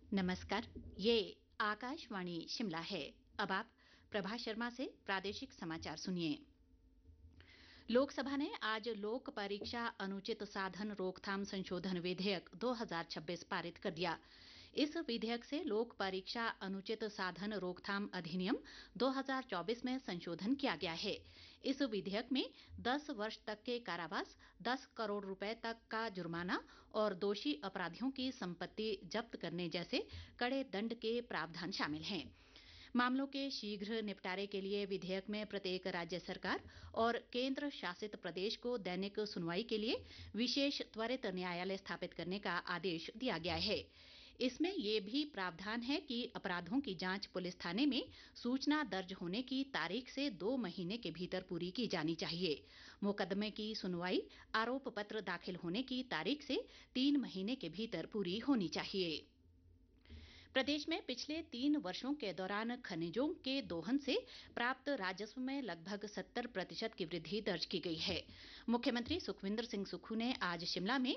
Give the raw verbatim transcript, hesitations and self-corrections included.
नमस्कार। ये आकाशवाणी शिमला है। अब आप प्रभा शर्मा से प्रादेशिक समाचार सुनिए। लोकसभा ने आज लोक परीक्षा अनुचित साधन रोकथाम संशोधन विधेयक दो हज़ार छब्बीस पारित कर दिया। इस विधेयक से लोक परीक्षा अनुचित साधन रोकथाम अधिनियम दो हज़ार चौबीस में संशोधन किया गया है। इस विधेयक में दस वर्ष तक के कारावास, दस करोड़ रुपए तक का जुर्माना और दोषी अपराधियों की संपत्ति जब्त करने जैसे कड़े दंड के प्रावधान शामिल हैं। मामलों के शीघ्र निपटारे के लिए विधेयक में प्रत्येक राज्य सरकार और केंद्र शासित प्रदेश को दैनिक सुनवाई के लिए विशेष त्वरित न्यायालय स्थापित करने का आदेश दिया गया है। इसमें यह भी प्रावधान है कि अपराधों की जांच पुलिस थाने में सूचना दर्ज होने की तारीख से दो महीने के भीतर पूरी की जानी चाहिए। मुकदमे की सुनवाई आरोप पत्र दाखिल होने की तारीख से तीन महीने के भीतर पूरी होनी चाहिए। प्रदेश में पिछले तीन वर्षों के दौरान खनिजों के दोहन से प्राप्त राजस्व में लगभग सत्तर प्रतिशत की वृद्धि दर्ज की गई है। मुख्यमंत्री सुखविंदर सिंह सुक्खू ने आज शिमला में